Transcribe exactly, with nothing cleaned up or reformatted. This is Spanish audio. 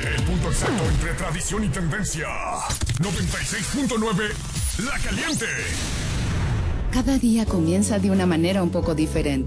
El punto exacto entre tradición y tendencia. noventa y seis punto nueve La Caliente. Cada día comienza de una manera un poco diferente.